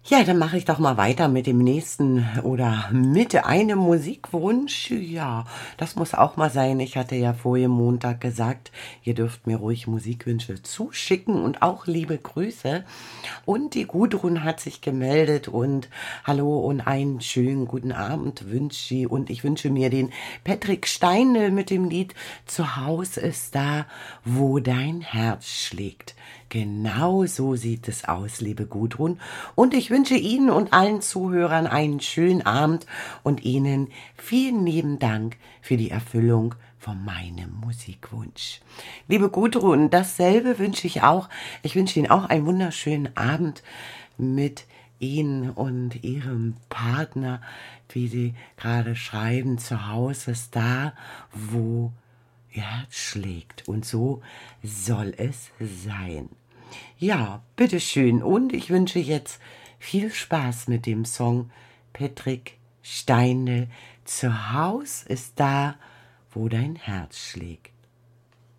Ja, dann mache ich doch mal weiter mit dem nächsten oder mit einem Musikwunsch. Ja, das muss auch mal sein. Ich hatte ja vorher Montag gesagt, ihr dürft mir ruhig Musikwünsche zuschicken und auch liebe Grüße. Und die Gudrun hat sich gemeldet und hallo und einen schönen guten Abend wünsche sie. Und ich wünsche mir den Patrick Steindl mit dem Lied Zu Haus ist da, wo dein Herz schlägt. Genau so sieht es aus, liebe Gudrun. Und ich wünsche Ihnen und allen Zuhörern einen schönen Abend und Ihnen vielen lieben Dank für die Erfüllung von meinem Musikwunsch. Liebe Gudrun, dasselbe wünsche ich auch. Ich wünsche Ihnen auch einen wunderschönen Abend mit Ihnen und Ihrem Partner, wie Sie gerade schreiben, zu Hause ist da, wo Ihr Herz schlägt. Und so soll es sein. Ja, bitteschön. Und ich wünsche jetzt viel Spaß mit dem Song Patrick Steindl. Zu Haus ist da, wo dein Herz schlägt.